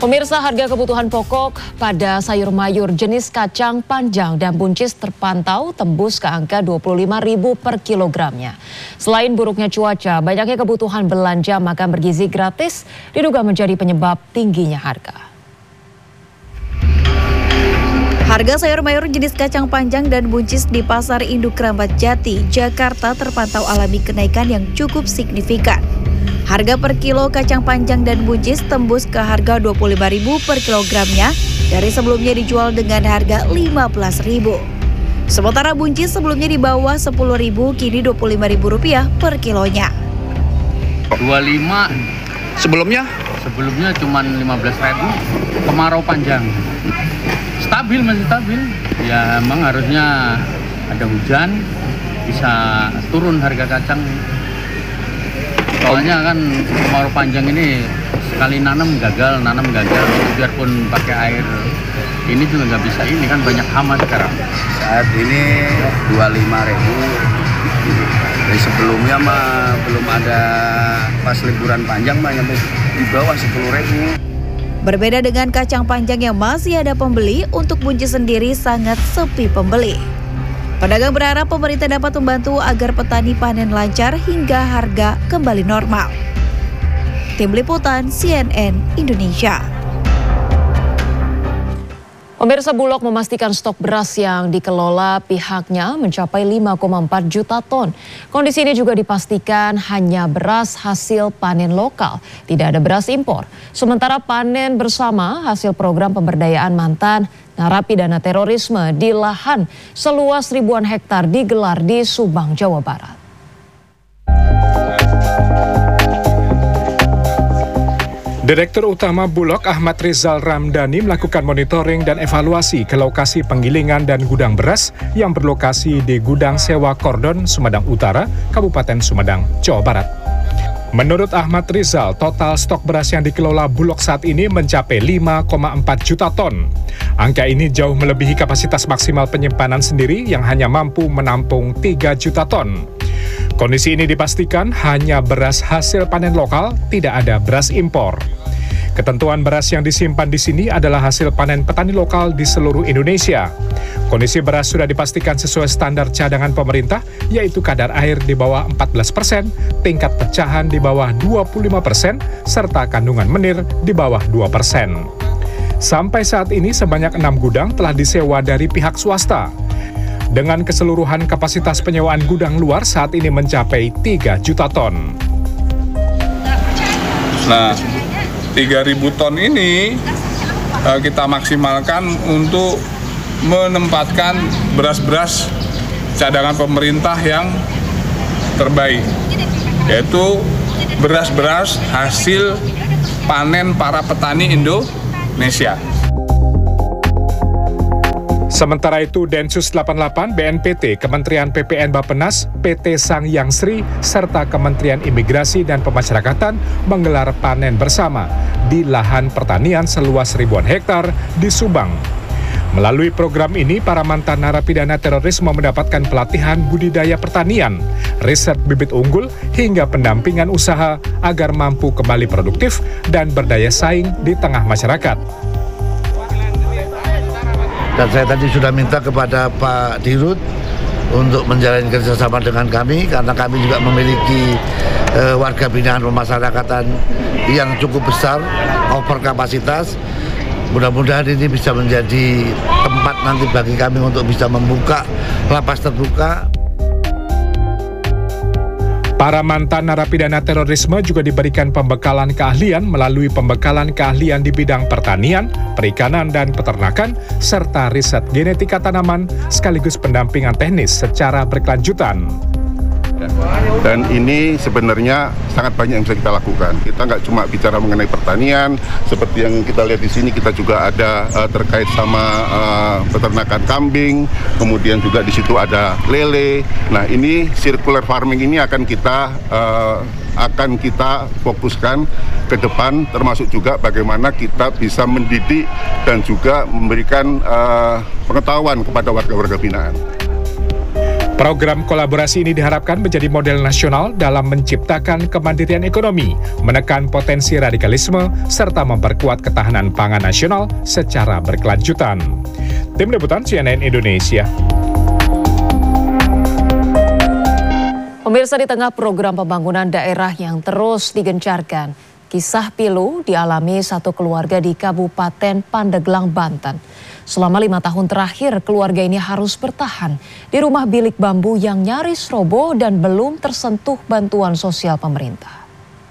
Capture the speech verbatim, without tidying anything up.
Pemirsa, harga kebutuhan pokok pada sayur mayur jenis kacang panjang dan buncis terpantau tembus ke angka dua puluh lima ribu rupiah per kilogramnya. Selain buruknya cuaca, banyaknya kebutuhan belanja makan bergizi gratis diduga menjadi penyebab tingginya harga. Harga sayur mayur jenis kacang panjang dan buncis di Pasar Induk Keramat Jati, Jakarta terpantau alami kenaikan yang cukup signifikan. Harga per kilo kacang panjang dan buncis tembus ke harga dua puluh lima ribu rupiah per kilogramnya dari sebelumnya dijual dengan harga lima belas ribu rupiah. Sementara buncis sebelumnya di bawah sepuluh ribu rupiah, kini dua puluh lima ribu rupiah per kilonya. dua puluh lima Sebelumnya? Sebelumnya cuma lima belas ribu, kemarau panjang. Stabil, masih stabil. Ya emang harusnya ada hujan, bisa turun harga kacang. Soalnya kan kemarau panjang ini sekali nanam gagal, nanam gagal. Biarpun pakai air ini juga nggak bisa, ini kan banyak hama sekarang. Saat ini dua puluh lima ribu. Dari sebelumnya mah belum ada, pas liburan panjang mah nyampe di bawah sepuluh ribu. Berbeda dengan kacang panjang yang masih ada pembeli, untuk buncis sendiri sangat sepi pembeli. Pedagang berharap pemerintah dapat membantu agar petani panen lancar hingga harga kembali normal. Tim Liputan C N N Indonesia. Pemirsa, Bulog memastikan stok beras yang dikelola pihaknya mencapai lima koma empat juta ton. Kondisi ini juga dipastikan hanya beras hasil panen lokal, tidak ada beras impor. Sementara panen bersama hasil program pemberdayaan mantan narapidana terorisme di lahan seluas ribuan hektar digelar di Subang, Jawa Barat. Direktur Utama Bulog Ahmad Rizal Ramdhani melakukan monitoring dan evaluasi ke lokasi penggilingan dan gudang beras yang berlokasi di Gudang Sewa Kordon, Sumedang Utara, Kabupaten Sumedang, Jawa Barat. Menurut Ahmad Rizal, total stok beras yang dikelola Bulog saat ini mencapai lima koma empat juta ton. Angka ini jauh melebihi kapasitas maksimal penyimpanan sendiri yang hanya mampu menampung tiga juta ton. Kondisi ini dipastikan hanya beras hasil panen lokal, tidak ada beras impor. Ketentuan beras yang disimpan di sini adalah hasil panen petani lokal di seluruh Indonesia. Kondisi beras sudah dipastikan sesuai standar cadangan pemerintah, yaitu kadar air di bawah empat belas persen, tingkat pecahan di bawah dua puluh lima persen, serta kandungan menir di bawah dua persen. Sampai saat ini sebanyak enam gudang telah disewa dari pihak swasta. Dengan keseluruhan kapasitas penyewaan gudang luar saat ini mencapai tiga juta ton. Nah, tiga ribu ton ini uh, kita maksimalkan untuk menempatkan beras-beras cadangan pemerintah yang terbaik, yaitu beras-beras hasil panen para petani Indonesia. Sementara itu, Densus delapan puluh delapan, B N P T, Kementerian P P N Bappenas, P T Sangyang Sri, serta Kementerian Imigrasi dan Pemasyarakatan menggelar panen bersama di lahan pertanian seluas ribuan hektar di Subang. Melalui program ini, para mantan narapidana terorisme mendapatkan pelatihan budidaya pertanian, riset bibit unggul, hingga pendampingan usaha agar mampu kembali produktif dan berdaya saing di tengah masyarakat. Dan saya tadi sudah minta kepada Pak Dirut untuk menjalin kerjasama dengan kami, karena kami juga memiliki e, warga binaan pemasyarakatan yang cukup besar, over kapasitas. Mudah-mudahan ini bisa menjadi tempat nanti bagi kami untuk bisa membuka lapas terbuka. Para mantan narapidana terorisme juga diberikan pembekalan keahlian melalui pembekalan keahlian di bidang pertanian, perikanan dan peternakan, serta riset genetika tanaman sekaligus pendampingan teknis secara berkelanjutan. Dan ini sebenarnya sangat banyak yang bisa kita lakukan. Kita nggak cuma bicara mengenai pertanian, seperti yang kita lihat di sini, kita juga ada uh, terkait sama uh, peternakan kambing, kemudian juga di situ ada lele. Nah, ini circular farming ini akan kita uh, akan kita fokuskan ke depan, termasuk juga bagaimana kita bisa mendidik dan juga memberikan uh, pengetahuan kepada warga-warga binaan. Program kolaborasi ini diharapkan menjadi model nasional dalam menciptakan kemandirian ekonomi, menekan potensi radikalisme, serta memperkuat ketahanan pangan nasional secara berkelanjutan. Tim Liputan C N N Indonesia. Pemirsa, di tengah program pembangunan daerah yang terus digencarkan, kisah pilu dialami satu keluarga di Kabupaten Pandeglang, Banten. Selama lima tahun terakhir, keluarga ini harus bertahan di rumah bilik bambu yang nyaris roboh dan belum tersentuh bantuan sosial pemerintah.